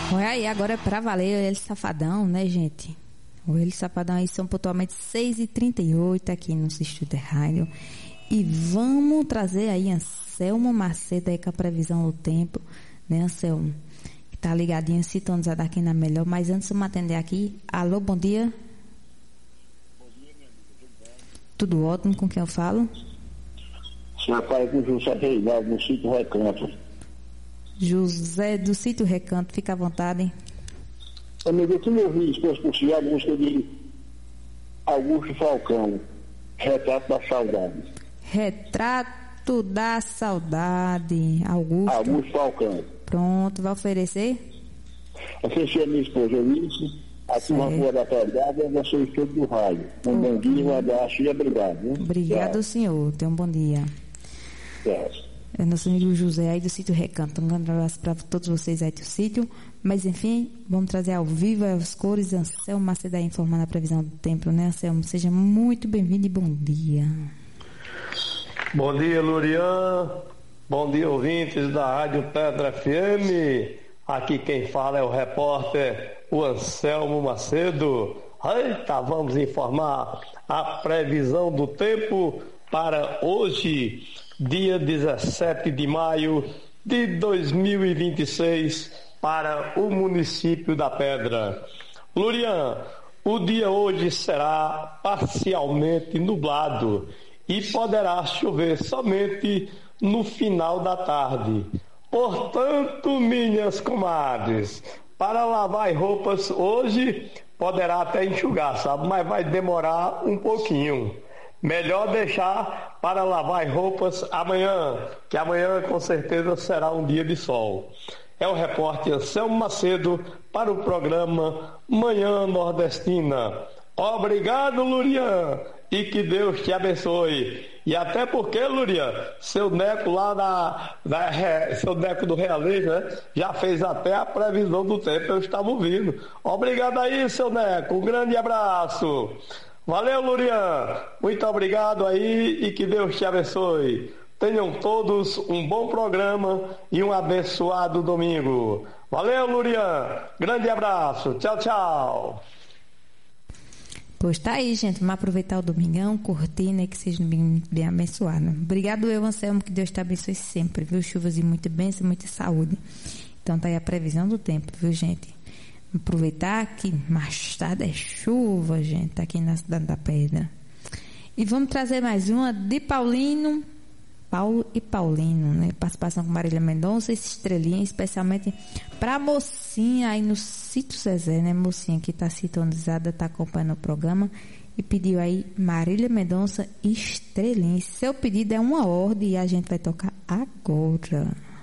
Olha aí, agora é pra valer o Ele Safadão, né, gente? O Ele Safadão aí são pontualmente 6h38 aqui no Estúdio de Rádio. E vamos trazer aí Anselmo Macedo aí com a previsão do tempo, né, Anselmo? Que tá ligadinho, sintonizado aqui na Melhor. Mas antes de eu atender aqui, alô, bom dia. Bom dia, minha amiga, tudo bem? Tudo ótimo, com quem eu falo? Senhor pai com José Reinaldo, no sítio Recanto. José do Sítio Recanto, fica à vontade. Amigo, tu me ouviu depois por si a música de Augusto Falcão, Retrato da Saudade. Retrato da Saudade, Augusto. Augusto Falcão. Pronto, vai oferecer? Ofereci a minha esposa Eunice, a turma Rua da Pedrada e a você estudo do rádio. Um bom dia, um abraço e obrigado. Hein? Obrigado, senhor. Tenha um bom dia. É nosso amigo José aí do Sítio Recanto. Um grande abraço para todos vocês aí do sítio. Mas enfim, vamos trazer ao vivo as cores. Anselmo Macedo aí informando a previsão do tempo, né, Anselmo? Seja muito bem-vindo e bom dia. Bom dia, Lurian. Bom dia, ouvintes da Rádio Pedra FM. Aqui quem fala é o repórter, o Anselmo Macedo. Eita, vamos informar a previsão do tempo para hoje, dia 17 de maio de 2026, para o município da Pedra. Lurian, o dia hoje será parcialmente nublado e poderá chover somente no final da tarde. Portanto, minhas comadres, para lavar roupas hoje poderá até enxugar, sabe? Mas vai demorar um pouquinho. Melhor deixar para lavar roupas amanhã, que amanhã com certeza será um dia de sol. É o repórter Anselmo Macedo para o programa Manhã Nordestina. Obrigado, Lurian, e que Deus te abençoe. E até porque, Lurian, seu neco lá seu neco do Realejo, né, já fez até a previsão do tempo, eu estava ouvindo. Obrigado aí, seu neco, um grande abraço. Valeu, Lurian, muito obrigado aí e que Deus te abençoe. Tenham todos um bom programa e um abençoado domingo. Valeu, Lurian, grande abraço, tchau, tchau. Pois tá aí, gente, vamos aproveitar o domingão, curtir, né, que seja bem abençoado. Obrigado, Anselmo, que Deus te abençoe sempre, viu? Chuvas e muita bênção, muita saúde. Então tá aí a previsão do tempo, viu, gente? Aproveitar que mais tarde é chuva, gente, tá aqui na Cidade da Pedra. E vamos trazer mais uma de Paulo e Paulino, né? Participação com Marília Mendonça e Estrelinha, especialmente pra mocinha aí no Sítio Zezé, né? Mocinha que tá sintonizada, tá acompanhando o programa e pediu aí Marília Mendonça e Estrelinha. Seu pedido é uma ordem e a gente vai tocar agora.